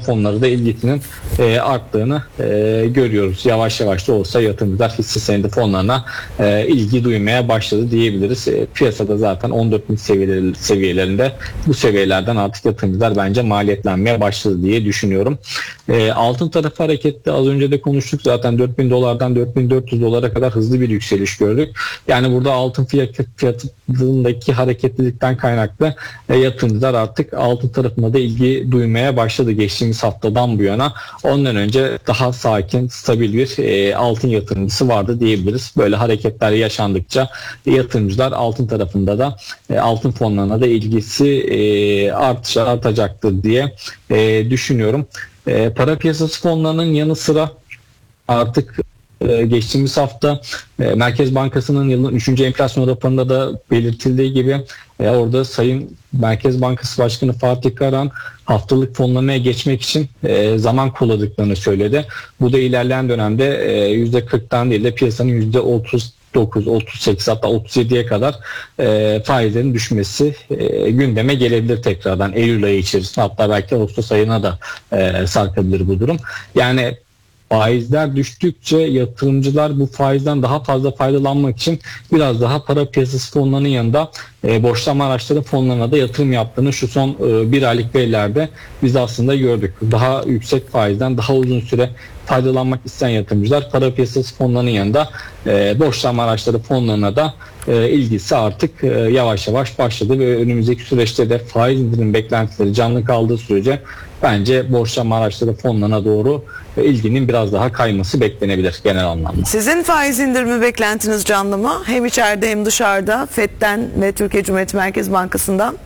fonları da ilgisinin arttığını görüyoruz. Yavaş yavaş da olsa yatırımcılar hisse senedi fonlarına ilgi duymaya başladı diyebiliriz. Piyasada zaten 14.000 seviyelerinde, bu seviyelerden artık yatırımcılar bence maliyetlenmeye başladı diye düşünüyorum. Altın tarafı hareketli, az önce de konuştuk zaten, $4.000'dan $4.400 kadar hızlı bir yükseliş gördük. Yani burada altın fiyatındaki hareketlilikten kaynaklı yatırımcılar artık altın tarafına da ilgi duymaya başladı geçtiğimiz haftadan bu yana. Ondan önce daha sakin, stabil bir altın yatırımcısı vardı diyebiliriz. Böyle hareketler yaşandıkça yatırımcılar altın tarafında da altın fonlarına da ilgisi artacaktır diye düşünüyorum. Para piyasası fonlarının yanı sıra artık geçtiğimiz hafta Merkez Bankası'nın yılın 3. enflasyon raporunda da belirtildiği gibi orada Sayın Merkez Bankası Başkanı Fatih Karahan haftalık fonlamaya geçmek için zaman kolladıklarını söyledi. Bu da ilerleyen dönemde %40'tan değil de piyasanın %39, 38 hatta 37'ye kadar faizlerin düşmesi gündeme gelebilir tekrardan Eylül ayı içerisinde, hatta belki Ağustos ayına da sarkabilir bu durum. Yani faizler düştükçe yatırımcılar bu faizden daha fazla faydalanmak için biraz daha para piyasası fonlarının yanında borçlanma araçları fonlarına da yatırım yaptığını şu son bir aylık verilerde biz aslında gördük. Daha yüksek faizden daha uzun süre faydalanmak isteyen yatırımcılar para piyasası fonlarının yanında borçlanma araçları fonlarına da ilgisi artık yavaş yavaş başladı ve önümüzdeki süreçte de faiz indirim beklentileri canlı kaldığı sürece bence borçlanma araçları fonlarına doğru ilginin biraz daha kayması beklenebilir genel anlamda. Sizin faiz indirimi beklentiniz canlı mı? Hem içeride hem dışarıda, FED'den ve Türkiye Cumhuriyet Merkez Bankası'ndan?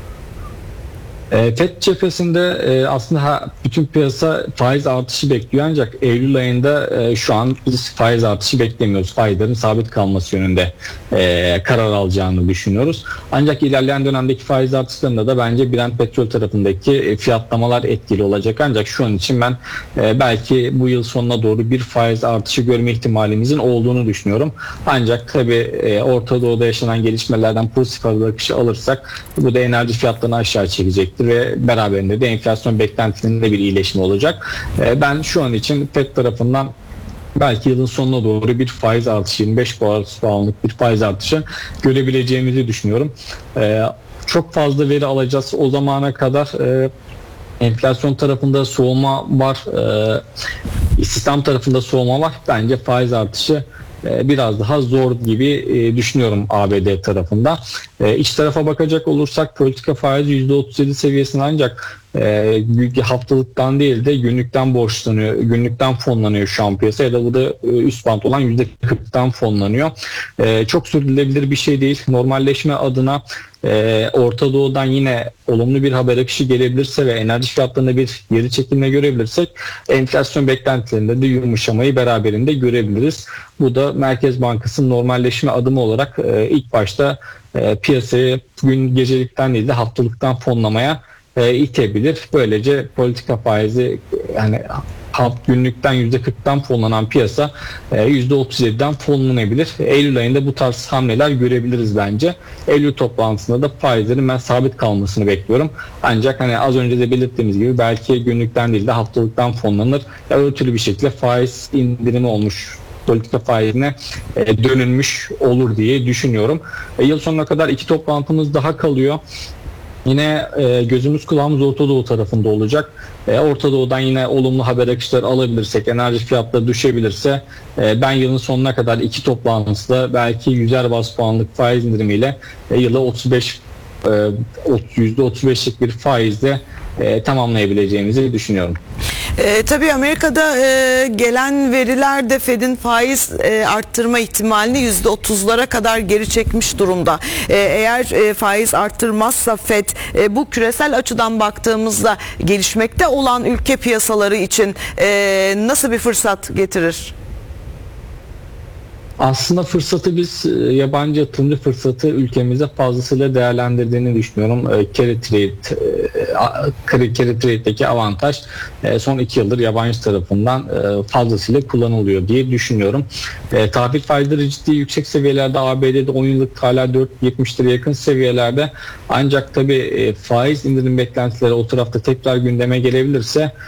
FED cephesinde aslında bütün piyasa faiz artışı bekliyor, ancak Eylül ayında şu an biz faiz artışı beklemiyoruz. Faizlerin sabit kalması yönünde karar alacağını düşünüyoruz. Ancak ilerleyen dönemdeki faiz artışlarında da bence Brent petrol tarafındaki fiyatlamalar etkili olacak. Ancak şu an için ben belki bu yıl sonuna doğru bir faiz artışı görme ihtimalimizin olduğunu düşünüyorum. Ancak tabii Orta Doğu'da yaşanan gelişmelerden pozitif haber akışı alırsak bu da enerji fiyatlarını aşağı çekecektir ve beraberinde de enflasyon beklentilerinde bir iyileşme olacak. Ben şu an için FED tarafından belki yılın sonuna doğru bir faiz artışı, 25 puanlık bir faiz artışı görebileceğimizi düşünüyorum. Çok fazla veri alacağız o zamana kadar. Enflasyon tarafında soğuma var, istihdam tarafında soğuma var. Bence faiz artışı biraz daha zor gibi düşünüyorum ABD tarafında. İç tarafa bakacak olursak politika faizi %37 seviyesinde, ancak haftalıktan değil de günlükten borçlanıyor, günlükten fonlanıyor şu an piyasa, ya da bu da üst bant olan %40'tan fonlanıyor. Çok sürdürülebilir bir şey değil. Normalleşme adına Orta Doğu'dan yine olumlu bir haber akışı gelebilirse ve enerji fiyatlarında bir geri çekilme görebilirsek enflasyon beklentilerinde de yumuşamayı beraberinde görebiliriz. Bu da Merkez Bankası'nın normalleşme adımı olarak ilk başta piyasayı gecelikten değil de haftalıktan fonlamaya itebilir. Böylece politika faizi, yani günlükten %40'tan fonlanan piyasa %37'den fonlanabilir. Eylül ayında bu tarz hamleler görebiliriz bence. Eylül toplantısında da faizlerin ben sabit kalmasını bekliyorum. Ancak hani az önce de belirttiğimiz gibi belki günlükten değil de haftalıktan fonlanır. Ya örtülü bir şekilde faiz indirimi olmuş, politika faizine dönülmüş olur diye düşünüyorum. Yıl sonuna kadar 2 toplantımız daha kalıyor. Yine gözümüz kulağımız Orta Doğu tarafında olacak. Orta Doğu'dan yine olumlu haber akışları alabilirsek, enerji fiyatları düşebilirse ben yılın sonuna kadar 2 toplantıda belki 100'er baz puanlık faiz indirimiyle yılı %35'lik bir faizle tamamlayabileceğimizi düşünüyorum. Tabii Amerika'da gelen veriler de Fed'in faiz arttırma ihtimalini %30'lara kadar geri çekmiş durumda. Eğer faiz arttırmazsa Fed, bu küresel açıdan baktığımızda gelişmekte olan ülke piyasaları için nasıl bir fırsat getirir? Aslında fırsatı biz yabancı yatırımcı fırsatı ülkemizde fazlasıyla değerlendirdiğini düşünüyorum. Carry trade'deki avantaj son 2 yıldır yabancı tarafından fazlasıyla kullanılıyor diye düşünüyorum. Tahvil faizleri ciddi yüksek seviyelerde, ABD'de 10 yıllık hala 4.70'lere yakın seviyelerde. Ancak tabii faiz indirim beklentileri o tarafta tekrar gündeme gelebilirse